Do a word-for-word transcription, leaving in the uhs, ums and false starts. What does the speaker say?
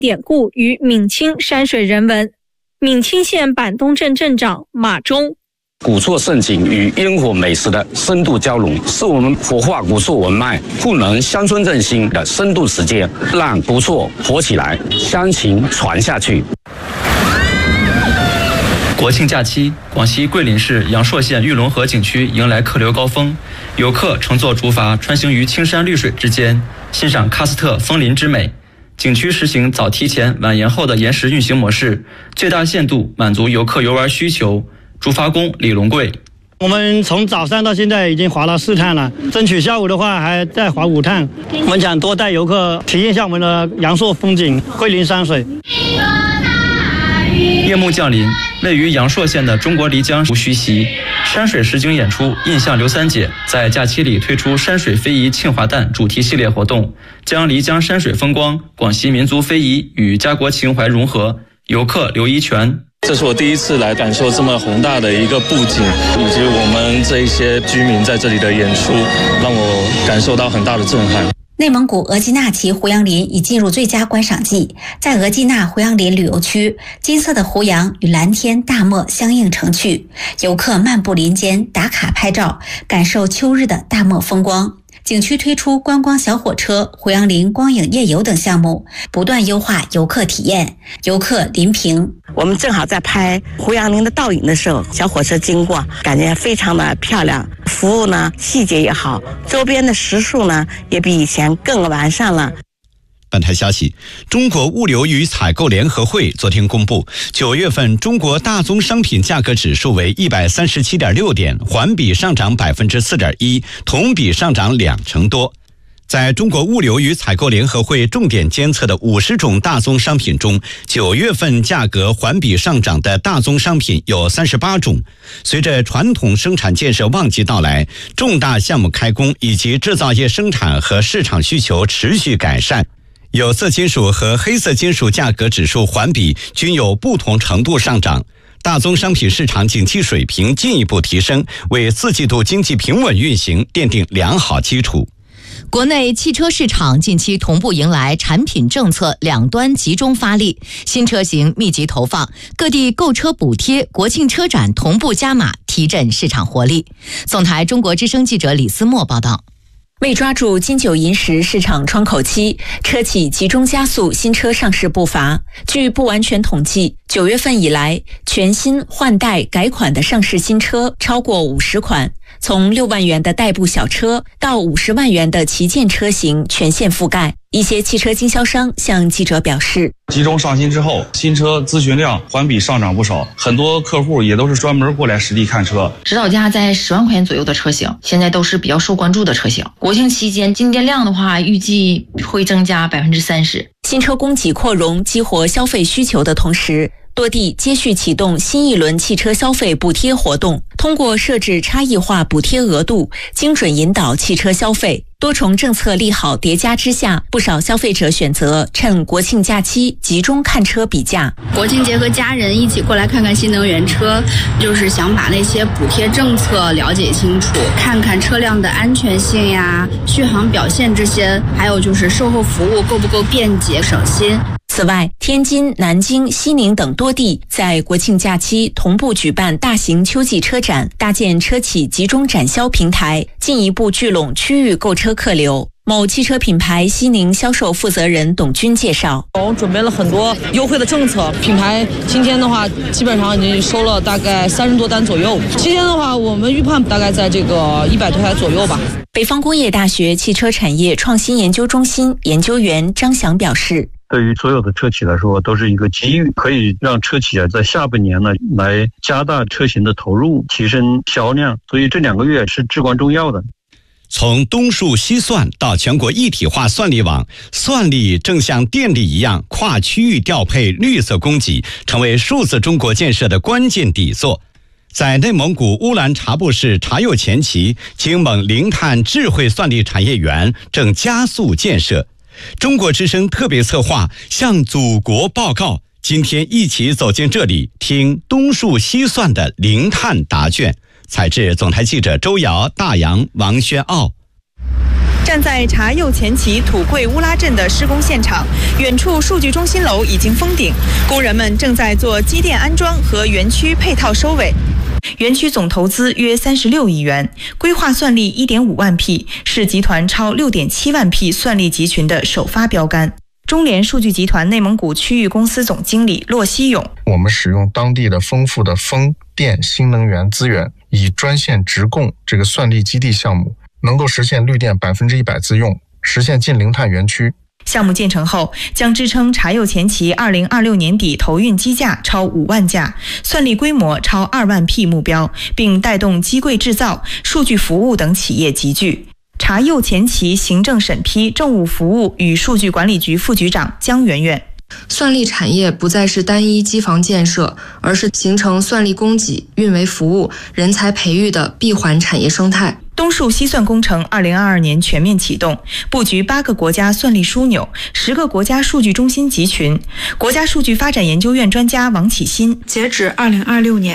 典故与闽清山水人文。闽清县板东镇镇长马忠。 古厝盛景与烟火美食的深度交融，是我们活化古厝文脉、赋能乡村振兴的深度实践，让古厝活起来，乡情传下去。 国庆假期，广西桂林市阳朔县玉龙河景区迎来客流高峰，游客乘坐竹筏穿行于青山绿水之间，欣赏喀斯特枫林之美。景区实行早提前晚延后的延时运行模式，最大限度满足游客游玩需求。竹筏工李龙贵， 我们从早上到现在已经划了四趟了，争取下午的话还再划五趟。我们想多带游客体验一下我们的阳朔风景、桂林山水。 夜幕降临，位于阳朔县的中国漓江无须溪山水实景演出印象刘三姐在假期里推出山水非遗庆华诞主题系列活动，将漓江山水风光、广西民族非遗与家国情怀融合。游客刘一全， 这是我第一次来感受这么宏大的一个布景，以及我们这一些居民在这里的演出，让我感受到很大的震撼。 内蒙古额济纳旗胡杨林已进入最佳观赏季，在额济纳胡杨林旅游区，金色的胡杨与蓝天大漠相映成趣，游客漫步林间打卡拍照，感受秋日的大漠风光。景区推出观光小火车、胡杨林光影夜游等项目，不断优化游客体验。游客林平， 我们正好在拍胡杨林的倒影的时候，小火车经过，感觉非常的漂亮，服务呢细节也好，周边的食宿呢也比以前更完善了。 本台消息，中国物流与采购联合会昨天公布，九月份中国大宗商品价格指数为一百三十七点六点，环比上涨百分之四点一，同比上涨两成多。在中国物流与采购联合会重点监测的五十种大宗商品中，九月份价格环比上涨的大宗商品有三十八种。随着传统生产建设旺季到来，重大项目开工以及制造业生产和市场需求持续改善，有色金属和黑色金属价格指数环比均有不同程度上涨，大宗商品市场景气水平进一步提升，为四季度经济平稳运行奠定良好基础。 国内汽车市场近期同步迎来产品政策两端集中发力，新车型密集投放，各地购车补贴、国庆车展同步加码，提振市场活力。总台中国之声记者李思墨报道。 为抓住金九银十市场窗口期，车企集中加速新车上市步伐。据不完全统计，九月份以来，全新换代改款的上市新车超过五十款，从六万元的代步小车到五十万元的旗舰车型全线覆盖。一些汽车经销商向记者表示， 集中上新之后，新车咨询量环比上涨不少，很多客户也都是专门过来实地看车。 指导价在十万块钱左右的车型，现在都是比较受关注的车型。国庆期间进店量的话，预计会增加百分之三十。 新车供给扩容，激活消费需求的同时，多地接续启动新一轮汽车消费补贴活动，通过设置差异化补贴额度，精准引导汽车消费。多重政策利好叠加之下，不少消费者选择趁国庆假期集中看车比价。 国庆节和家人一起过来看看新能源车，就是想把那些补贴政策了解清楚，看看车辆的安全性呀、续航表现这些，还有就是售后服务够不够便捷省心。 此外，天津、南京、西宁等多地在国庆假期同步举办大型秋季车展，搭建车企集中展销平台，进一步聚拢区域购车客流。某汽车品牌西宁销售负责人董军介绍， 我们准备了很多优惠的政策，品牌今天的话基本上已经收了大概三十多单左右，今天的话我们预判大概在这个一百多台左右吧。 北方工业大学汽车产业创新研究中心研究员张翔表示， 对于所有的车企来说都是一个机遇，可以让车企啊在下半年呢来加大车型的投入，提升销量，所以这两个月是至关重要的。 从东数西算到全国一体化算力网，算力正像电力一样跨区域调配绿色供给，成为数字中国建设的关键底座。在内蒙古乌兰察布市察右前旗，京蒙零碳智慧算力产业园正加速建设。中国之声特别策划向祖国报告，今天一起走进这里，听东数西算的零碳答卷。采自总台记者周瑶、大洋、王轩傲。 站在茶釉前旗土贵乌拉镇的施工现场，远处数据中心楼已经封顶，工人们正在做机电安装和园区配套收尾。园区总投资约三十六亿元，规划算力 一点五万匹，是集团超 六点七万匹算力集群的首发标杆。中联数据集团内蒙古区域公司总经理骆希勇： 我们使用当地的丰富的风电新能源资源，以专线直供这个算力基地项目，能够实现绿电百分之一百自用，实现近零碳园区。 项目建成后，将支撑茶釉前旗二零二六年底投运机架超五万架，算力规模超二万匹目标，并带动机柜制造、数据服务等企业集聚。茶釉前旗行政审批政务服务与数据管理局副局长江媛媛： 算力产业不再是单一机房建设，而是形成算力供给、运维服务、人才培育的闭环产业生态。 东数西算工程二零二二年全面启动，布局八个国家算力枢纽，十个国家数据中心集群。国家数据发展研究院专家王启新： 截止二零二六年。